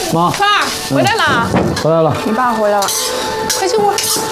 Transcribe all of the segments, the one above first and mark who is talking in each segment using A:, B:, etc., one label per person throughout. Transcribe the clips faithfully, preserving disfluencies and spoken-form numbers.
A: 妈，
B: 川儿回来了，
A: 回来了。
B: 你爸回来了，快进屋。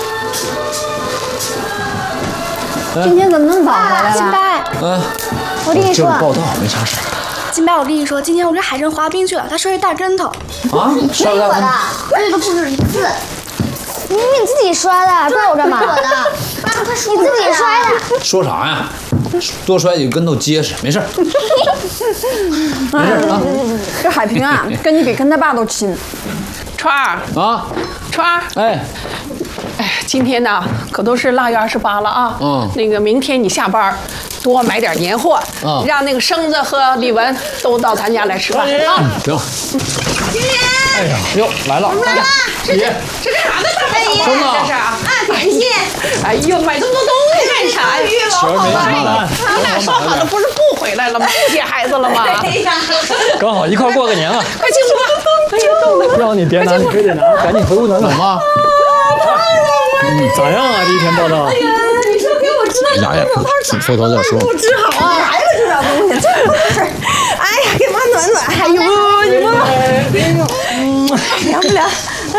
C: 今天怎么那么早回来了？
D: 金白，
A: 嗯，
D: 我跟你说，
A: 报道没啥事。
D: 金白，我跟你说，今天我跟海生滑冰去了，他摔一大跟头。
A: 啊？摔
C: 我的，这都不止一次。
D: 明明你自己摔的，怪我干嘛？
C: 我的，爸爸快说，
D: 你自己摔的。
A: 说啥呀？多摔几个跟头结实，没事儿。没事啊。
B: 这海平啊，跟你比跟他爸都亲。川儿
A: 啊，
B: 川儿，
A: 哎，
B: 哎，今天呢可都是腊月二十八了啊。
A: 嗯。
B: 那个明天你下班多买点年货，
A: 嗯，
B: 让那个生子和李文都到咱家来吃饭啊。
A: 行。
C: 今天，
A: 哎呀，哟，来了。
C: 来了。
A: 姐，
B: 这干啥呢？大姨，
A: 生子，
B: 这是啊，
C: 点心。
B: 哎呦，买这么多东西干啥呀？
A: 雪儿没上来，
B: 你俩说好的不是不回来了吗？不接孩子了吗？
C: 哎呀，
E: 刚好一块过个年了。
B: 快进屋吧！哎呀，冻的。
E: 要你别拿，你非得拿，赶紧回屋暖暖。
A: 妈，
E: 嗯，咋样啊？第一天报道。
C: 哎呀，你说给我知道
A: 哎呀，回头再说。
C: 不治好啊！来了这点东西，真不是。哎呀，给妈暖暖。哎呦，你妈，哎呦，嗯，凉不凉？哎，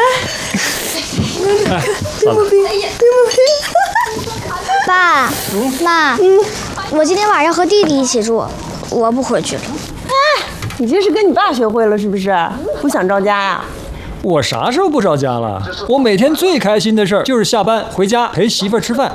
C: 对不对？对不对？
D: 爸妈，嗯，我今天晚上和弟弟一起住，我不回去了。
C: 你这是跟你爸学会了是不是？不想着家呀？
E: 我啥时候不着家了？我每天最开心的事儿就是下班回家陪媳妇儿吃饭。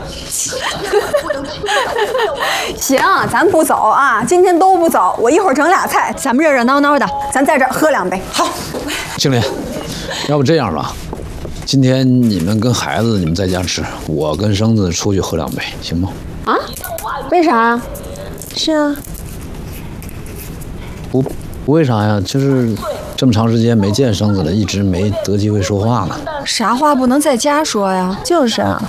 B: 行，咱不走啊，今天都不走。我一会儿整俩菜，咱们热热闹闹的，咱在这儿喝两杯。好，
A: 青林，要不这样吧，今天你们跟孩子你们在家吃，我跟生子出去喝两杯，行吗？
B: 啊？为啥？
C: 是啊。
A: 不，不为啥呀？就是这么长时间没见生子了，一直没得机会说话呢。
C: 啥话不能在家说呀？就是啊。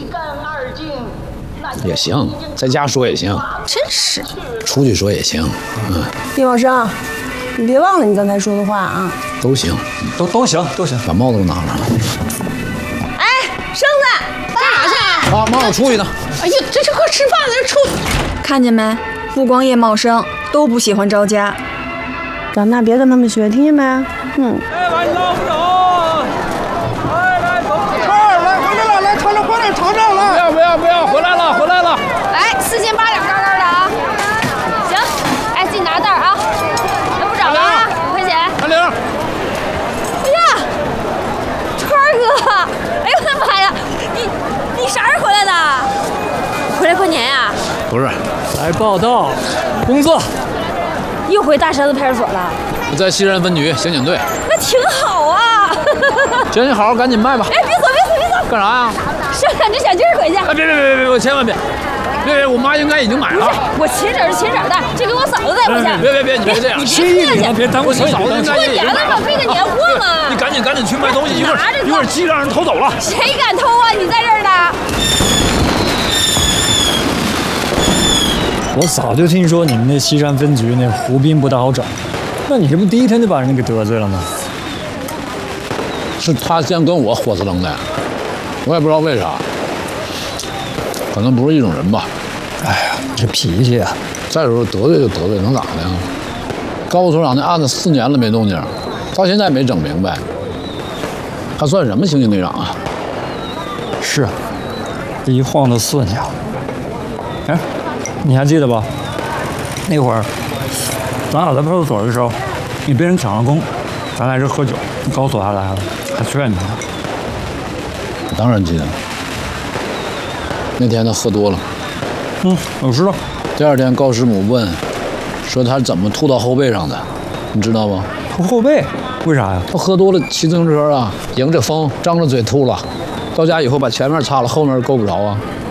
A: 也行，在家说也行，
C: 真是。
A: 出去说也行，嗯，
C: 叶茂生，你别忘了你刚才说的话啊。
A: 都行，
E: 都都行，都行。
A: 把帽子都拿上了。
C: 哎，生子，
B: 干啥去？
A: 啊，妈，我出去呢。
B: 哎呀，这是快吃饭了，这出。
C: 看见没？不光叶茂生都不喜欢着家。长大别跟他们学，听见没？嗯。
E: 哎，晚上不走。来来走。
F: 二来回来了，来尝尝快点尝尝来。
E: 不要不要不要，回来了回来了。
D: 来，四斤八两干干的啊！行，哎，自己拿袋儿啊！要不找了啊，五块钱。
F: 阿玲，
D: 哎呀，川儿哥，哎呦我的妈呀，你你啥时候回来的？回来过年呀？
A: 不是，
E: 来报道，工作。
D: 又回大山子派出所了？
A: 我在西山分局刑警队。
D: 那挺好啊。
A: 行，你好好赶紧卖吧。
D: 哎，别走别走别走！
A: 干啥呀？
D: 剩两只小鸡儿回去。
A: 哎，别别别别别，千万别！别别，我妈应该已经买了。
D: 我亲婶是亲婶的，这给我嫂子带回去。
A: 别别别，你别这样。
D: 你别客气，
E: 别耽误
A: 我嫂子应该
D: 过
A: 已经
D: 年了嘛，
A: 买了。
D: 备个年货嘛。
A: 你赶紧赶紧去卖东西，一会儿
D: 拿着
A: 一会儿鸡让人偷走了。
D: 谁敢偷啊？你在这儿呢。
E: 我早就听说你们那西山分局那胡斌不大好找，那你这不第一天就把人给得罪了吗？
A: 是他先跟我火死楞的，我也不知道为啥，可能不是一种人吧。
E: 哎呀，这脾气啊！
A: 再说得罪就得罪，能咋的呀？高副所长那案子四年了没动静，到现在没整明白，他算什么刑警队长啊？
E: 是啊，这一晃都四年了。哎，你还记得吧？那会儿咱俩在派出所的时候，你被人抢了功，咱来这喝酒，高所还来了，还劝你呢。
A: 我当然记得了。那天他喝多了，
E: 嗯，我知道。
A: 第二天高师母问，说他怎么吐到后背上的，你知道吗？
E: 吐后背？为啥呀？
A: 他喝多了骑自行车啊，迎着风张着嘴吐了，到家以后把前面擦了，后面够不着啊。